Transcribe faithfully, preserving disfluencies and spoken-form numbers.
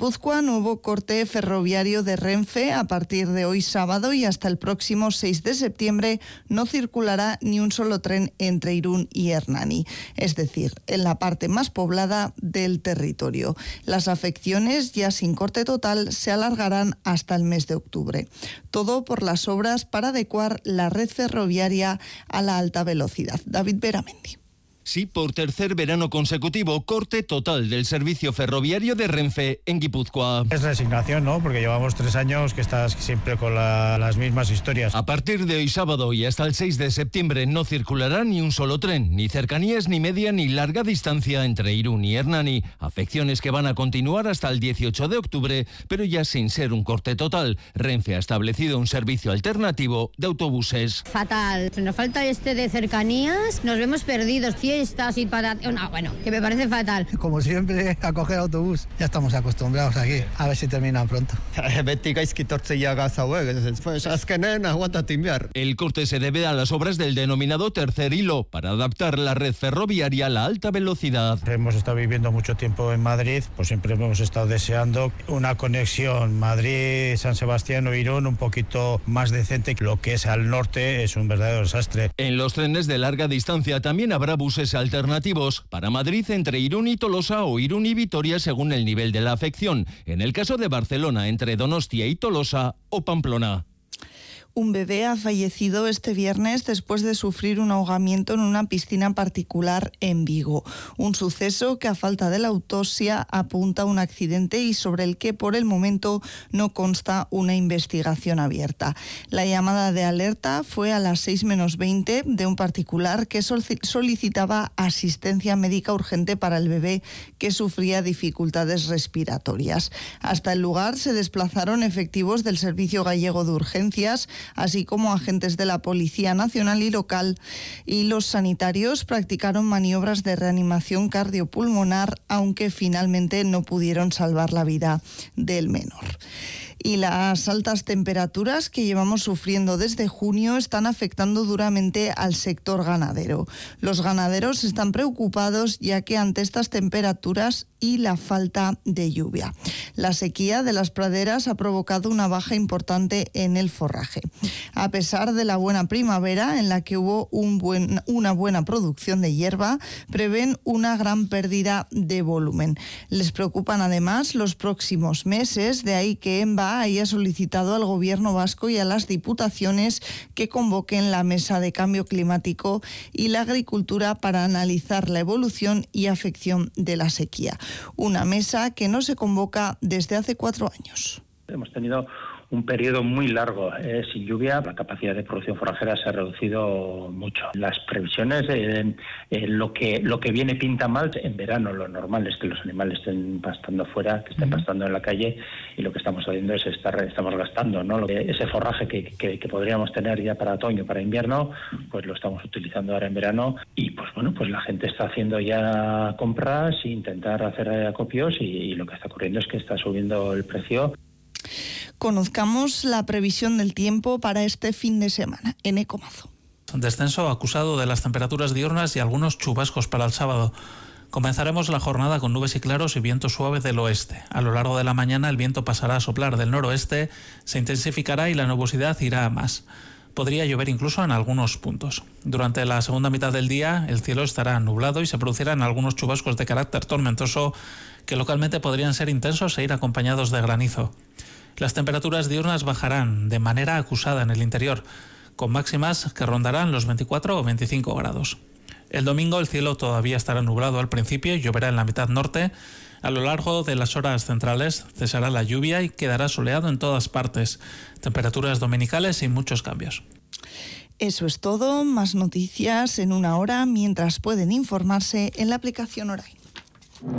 Guipúzcoa, nuevo corte ferroviario de Renfe. A partir de hoy sábado y hasta el próximo seis de septiembre no circulará ni un solo tren entre Irún y Hernani, es decir, en la parte más poblada del territorio. Las afecciones, ya sin corte total, se alargarán hasta el mes de octubre. Todo por las obras para adecuar la red ferroviaria a la alta velocidad. David Beramendi. Sí, por tercer verano consecutivo, corte total del servicio ferroviario de Renfe en Guipúzcoa. Es resignación, ¿no? Porque llevamos tres años que estás siempre con la, las mismas historias. A partir de hoy sábado y hasta el seis de septiembre no circulará ni un solo tren, ni cercanías, ni media, ni larga distancia entre Irún y Hernani. Afecciones que van a continuar hasta el dieciocho de octubre, pero ya sin ser un corte total. Renfe ha establecido un servicio alternativo de autobuses. Fatal. Nos falta este de cercanías, nos vemos perdidos. Fiestas y para... No, bueno, que me parece fatal. Como siempre, a coger autobús. Ya estamos acostumbrados aquí. A ver si terminan pronto. El corte se debe a las obras del denominado tercer hilo para adaptar la red ferroviaria a la alta velocidad. Hemos estado viviendo mucho tiempo en Madrid, pues siempre hemos estado deseando una conexión Madrid-San Sebastián o Irún un poquito más decente. Lo que es al norte es un verdadero desastre. En los trenes de larga distancia también habrá buses alternativos para Madrid entre Irún y Tolosa o Irún y Vitoria según el nivel de la afección. En el caso de Barcelona entre Donostia y Tolosa o Pamplona. Un bebé ha fallecido este viernes después de sufrir un ahogamiento en una piscina particular en Vigo. Un suceso que a falta de la autopsia apunta a un accidente y sobre el que por el momento no consta una investigación abierta. La llamada de alerta fue a las seis menos veinte de un particular que solicitaba asistencia médica urgente para el bebé que sufría dificultades respiratorias. Hasta el lugar se desplazaron efectivos del Servicio Gallego de Urgencias, así como agentes de la Policía Nacional y local, y los sanitarios practicaron maniobras de reanimación cardiopulmonar, aunque finalmente no pudieron salvar la vida del menor. Y las altas temperaturas que llevamos sufriendo desde junio están afectando duramente al sector ganadero. Los ganaderos están preocupados ya que ante estas temperaturas y la falta de lluvia, la sequía de las praderas ha provocado una baja importante en el forraje. A pesar de la buena primavera en la que hubo un buen, una buena producción de hierba, prevén una gran pérdida de volumen. Les preocupan además los próximos meses, de ahí que EMBA haya solicitado al Gobierno vasco y a las diputaciones que convoquen la Mesa de Cambio Climático y la Agricultura para analizar la evolución y afección de la sequía. Una mesa que no se convoca desde hace cuatro años. Hemos tenido un periodo muy largo eh, sin lluvia. La capacidad de producción forrajera se ha reducido mucho. Las previsiones, eh, eh, lo que lo que viene pinta mal. En verano lo normal es que los animales estén pastando fuera, que estén pastando en la calle, y lo que estamos haciendo es estar estamos gastando, ¿no? Lo que, ese forraje que, que, que podríamos tener ya para otoño, para invierno, pues lo estamos utilizando ahora en verano, y pues bueno, pues la gente está haciendo ya compras e intentar hacer acopios, y, y lo que está ocurriendo es que está subiendo el precio. Conozcamos la previsión del tiempo para este fin de semana en Ecomazo. Descenso acusado de las temperaturas diurnas y algunos chubascos para el sábado. Comenzaremos la jornada con nubes y claros y viento suave del oeste. A lo largo de la mañana el viento pasará a soplar del noroeste, se intensificará y la nubosidad irá a más. Podría llover incluso en algunos puntos. Durante la segunda mitad del día el cielo estará nublado y se producirán algunos chubascos de carácter tormentoso que localmente podrían ser intensos e ir acompañados de granizo. Las temperaturas diurnas bajarán de manera acusada en el interior, con máximas que rondarán los veinticuatro o veinticinco grados. El domingo el cielo todavía estará nublado al principio y lloverá en la mitad norte. A lo largo de las horas centrales cesará la lluvia y quedará soleado en todas partes. Temperaturas dominicales sin muchos cambios. Eso es todo. Más noticias en una hora, mientras pueden informarse en la aplicación Orain.